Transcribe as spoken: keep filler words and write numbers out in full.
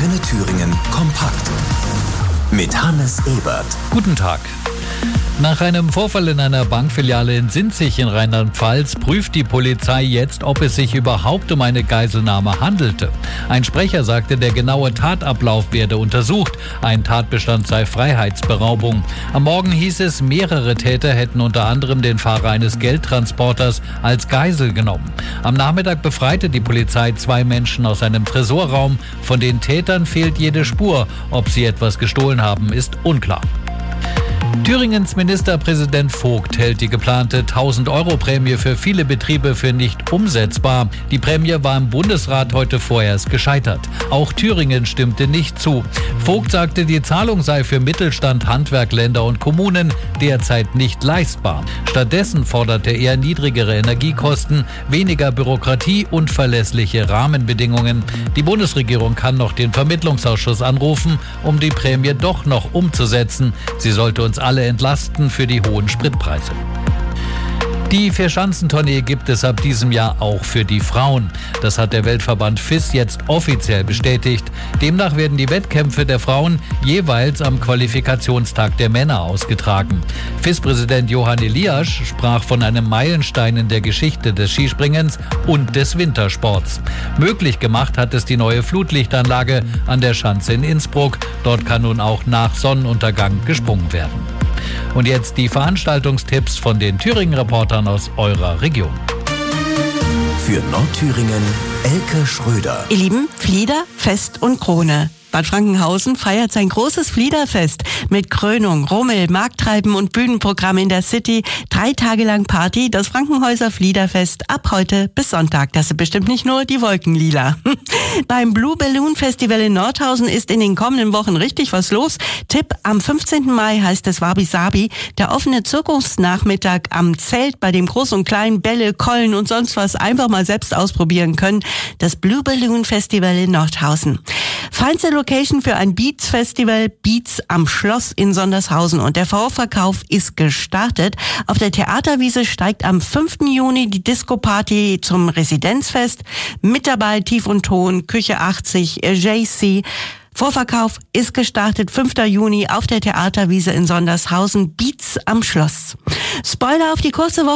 Antenne Thüringen kompakt mit Hannes Ebert. Guten Tag. Nach einem Vorfall in einer Bankfiliale in Sinzig in Rheinland-Pfalz prüft die Polizei jetzt, ob es sich überhaupt um eine Geiselnahme handelte. Ein Sprecher sagte, der genaue Tatablauf werde untersucht. Ein Tatbestand sei Freiheitsberaubung. Am Morgen hieß es, mehrere Täter hätten unter anderem den Fahrer eines Geldtransporters als Geisel genommen. Am Nachmittag befreite die Polizei zwei Menschen aus einem Tresorraum. Von den Tätern fehlt jede Spur. Ob sie etwas gestohlen haben, ist unklar. Thüringens Ministerpräsident Vogt hält die geplante tausend-Euro-Prämie für viele Betriebe für nicht umsetzbar. Die Prämie war im Bundesrat heute vorerst gescheitert. Auch Thüringen stimmte nicht zu. Vogt sagte, die Zahlung sei für Mittelstand, Handwerk, Länder und Kommunen derzeit nicht leistbar. Stattdessen forderte er niedrigere Energiekosten, weniger Bürokratie und verlässliche Rahmenbedingungen. Die Bundesregierung kann noch den Vermittlungsausschuss anrufen, um die Prämie doch noch umzusetzen. Sie sollte uns alle entlasten für die hohen Spritpreise. Die Vierschanzentournee gibt es ab diesem Jahr auch für die Frauen. Das hat der Weltverband F I S jetzt offiziell bestätigt. Demnach werden die Wettkämpfe der Frauen jeweils am Qualifikationstag der Männer ausgetragen. F I S-Präsident Johann Eliasch sprach von einem Meilenstein in der Geschichte des Skispringens und des Wintersports. Möglich gemacht hat es die neue Flutlichtanlage an der Schanze in Innsbruck. Dort kann nun auch nach Sonnenuntergang gesprungen werden. Und jetzt die Veranstaltungstipps von den Thüringen-Reportern aus eurer Region. Für Nordthüringen Elke Schröder. Ihr Lieben, Flieder, Fest und Krone. Bad Frankenhausen feiert sein großes Fliederfest mit Krönung, Rummel, Markttreiben und Bühnenprogramm in der City. Drei Tage lang Party, das Frankenhäuser Fliederfest ab heute bis Sonntag. Das sind bestimmt nicht nur die Wolkenlila. Beim Blue Balloon Festival in Nordhausen ist in den kommenden Wochen richtig was los. Tipp, am fünfzehnten Mai heißt es Wabi Sabi, der offene Zirkusnachmittag am Zelt, bei dem Groß und Klein Bälle, Keulen und sonst was einfach mal selbst ausprobieren können. Das Blue Balloon Festival in Nordhausen. Feinste Location für ein Beats-Festival, Beats am Schloss in Sondershausen. Und der Vorverkauf ist gestartet. Auf der Theaterwiese steigt am fünften Juni die Disco-Party zum Residenzfest. Mit dabei Tief und Ton, Küche achtzig, J C. Vorverkauf ist gestartet, fünften Juni auf der Theaterwiese in Sondershausen, Beats am Schloss. Spoiler auf die kurze Woche.